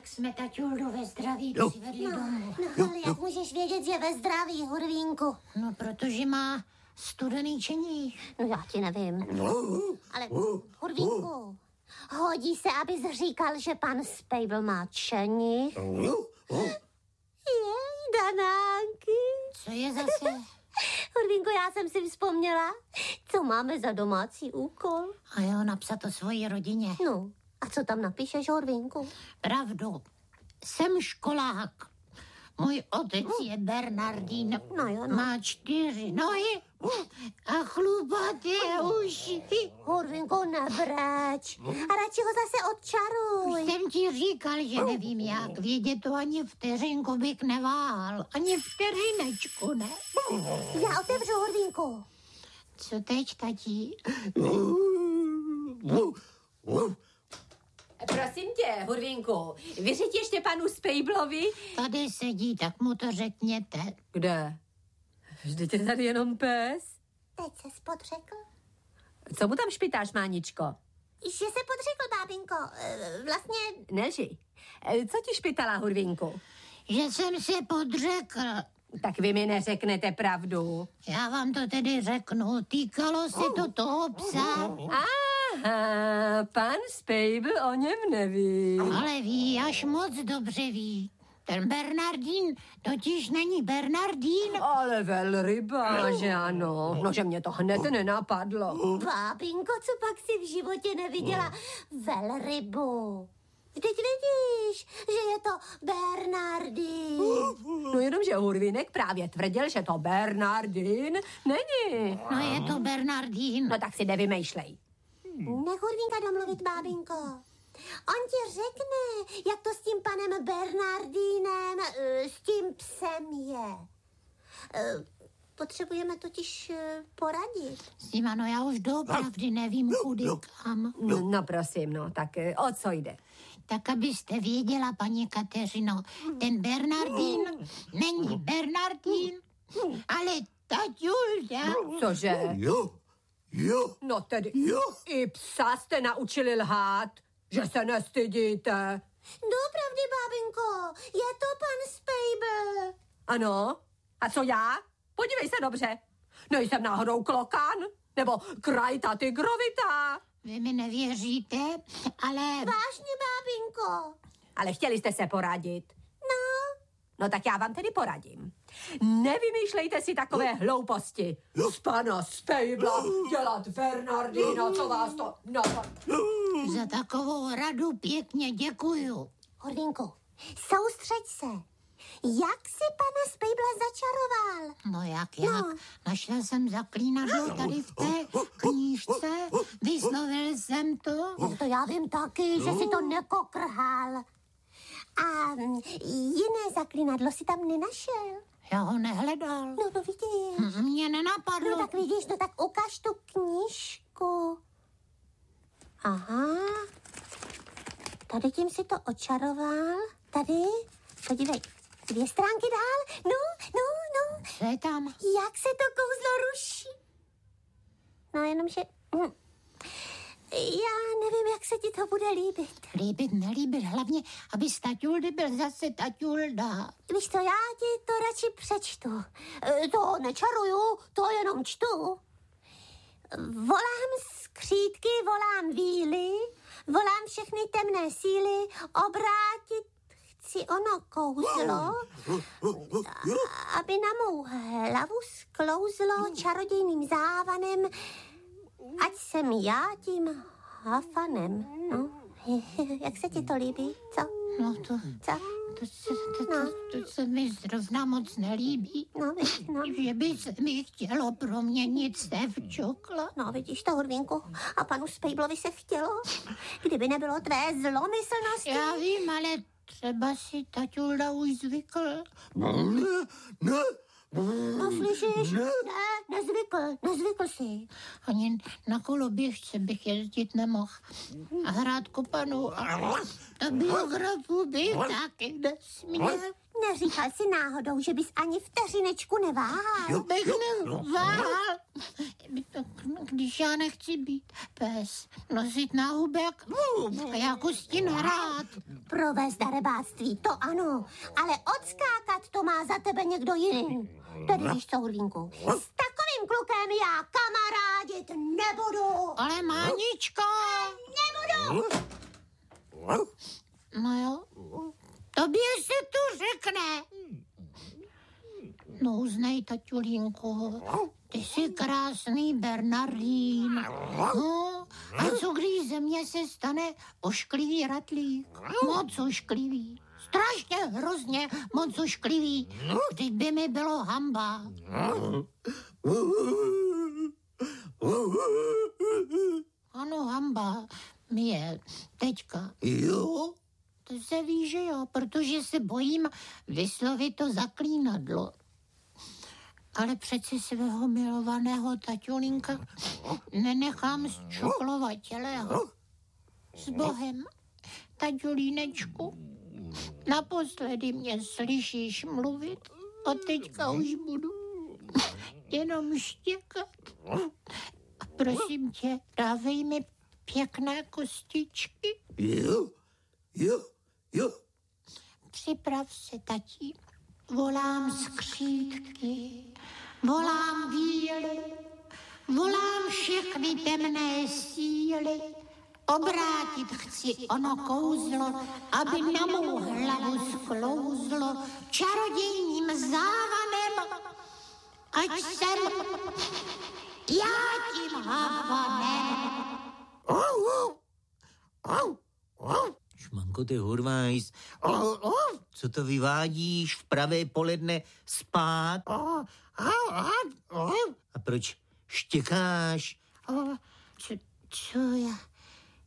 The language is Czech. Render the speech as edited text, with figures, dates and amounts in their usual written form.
jak jsme taťuldu ve zdraví přivedli domů. No, ale jak můžeš vědět, že ve zdraví, Hurvínku? No, protože má studený čení. No, já ti nevím. Ale, Hurvínku, hodí se, abys říkal, že pan Spejbl má čenich? Jej, Danánky. Co je zase? Hurvínku, já jsem si vzpomněla, co máme za domácí úkol. A jo, napsat to svojí rodině. No, a co tam napíšeš, Hurvínku? Pravdu. Jsem školák. Můj otec je Bernardín. No jo, no. Má 4 nohy a chlupaté uši. Hurvínku, nebreč. A radši ho zase odčaruj. Už jsem ti říkal, že nevím jak. Vědět to ani vteřinku bych neváhal. Ani vteřinečku, ne? Já otevřu, Hurvínku. Co teď, tatí? Prosím tě, Hurvínku, vyřiď ještě panu Spejblovi. Tady sedí, tak mu to řekněte. Kde? Vždyť je tady jenom pes. Teď ses podřekl? Co mu tam špitáš, Máničko? Že se podřekl, bábinko. Vlastně... Nelži. Co ti špitala, Hurvínku? Že jsem se podřekl. Tak vy mi neřeknete pravdu. Já vám to tedy řeknu. Týkalo se to toho psa. Aha, pan Spejbl o něm neví. Ale ví, až moc dobře ví. Ten Bernardín totiž není Bernardín. Ale velryba, že ano. No, že mě to hned nenapadlo. Bábinko, co pak si v životě neviděla velrybu? Vždyť vidíš, že je to Bernardín. No jenomže Hurvínek právě tvrdil, že to Bernardín není. No je to Bernardín. No tak si nevymýšlej. Nech Hurvínka domluvit, bábinko. On ti řekne, jak to s tím panem Bernardínem, s tím psem je. Potřebujeme totiž poradit. S tím ano, já už doopravdy nevím, kudy kam. No prosím, no, tak o co jde? Tak abyste věděla, paní Kateřino, ten Bernardín není Bernardín, ale taťulda. Cože? Jo. No tedy, Jo. i psa jste naučili lhát, že se nestydíte. Doopravdy, bábinko, je to pan Spejbl. Ano? A co já? Podívej se dobře. Nejsem náhodou klokan? Nebo krajta tygrovitá? Vy mi nevěříte, ale... Vážně, bábinko. Ale chtěli jste se poradit. No. No tak já vám tedy poradím. Nevymýšlejte si takové hlouposti. Z pana Spejbla dělat Bernardína, co vás to napadne. Za takovou radu pěkně děkuju. Hurvínku, soustřeď se. Jak si pana Spejbla začaroval? No jak? Našel jsem zaklínadlo tady v té knížce, vyslovil jsem to. No to já vím taky, že si to nekokrhal. A jiné zaklínadlo si tam nenašel? Já ho nehledal. No vidíš. Mě nenapadlo. No tak vidíš, no tak ukaž tu knížku. Aha. Tady tím si to očaroval. Tady, podívej, 2 stránky dál. No. Co je tam? Jak se to kouzlo ruší? No jenomže... Já nevím, jak se ti to bude líbit. Líbit, nelíbit, hlavně, aby z taťuldy byl zase taťulda. Víš to, já ti to radši přečtu. To nečaruju, to jenom čtu. Volám skřítky, volám víly, volám všechny temné síly, obrátit chci ono kouzlo, aby na mou hlavu sklouzlo čarodějným závanem, ať jsem já tím hafanem. No. Jak se ti to líbí? Co? No to... Co? To se mi zrovna moc nelíbí. No. Že by se mi chtělo proměnit se v čokla. No, vidíš to, Hurvínku? A panu Spejblovi se chtělo? Kdyby nebylo tvé zlomyslnosti. Já vím, ale třeba si taťulda už zvykl. Ne. No, slyšíš? Nezvykl si. Ani na koloběžce bych jezdit nemohl. A hrát kopanu. A biografu bych taky nesměl. Neříkal jsi náhodou, že bys ani vteřinečku neváhal? Bych neváhal. Když já nechci být pes, nosit náhubek a jako stín hrát. Provést darebáctví, to ano, ale odskákat to má za tebe někdo jiný. Tedy víš co, Hurvínku, s takovým klukem já kamarádit nebudu. Ale Máničko. Nebudu. No jo, tobě se to řekne. No uznej, taťulínku, ty jsi krásný Bernardín. No, a co když ze mě se stane ošklivý ratlík? Moc ošklivý. Strašně hrozně moc ošklivý. Vždyť by mi bylo hamba. Ano, hamba mi je teďka. Jo? To se ví, že jo, protože se bojím vyslovit to zaklínadlo. Ale přeci svého milovaného taťulínka nenechám zčuklovat tělého. S Bohem, taťulínečku, naposledy mě slyšíš mluvit a teďka už budu jenom štěkat. A prosím tě, dávej mi pěkné kostičky. Jo. Připrav se, tati. Volám skřítky, volám víly, volám všechny temné síly. Obrátit chci ono kouzlo, aby na mou hlavu sklouzlo čarodějním závanem, ať jsem já tím havanem. Šmanko, ty hurvajs, co to vyvádíš v pravé poledne spát? A proč štěkáš? Co já?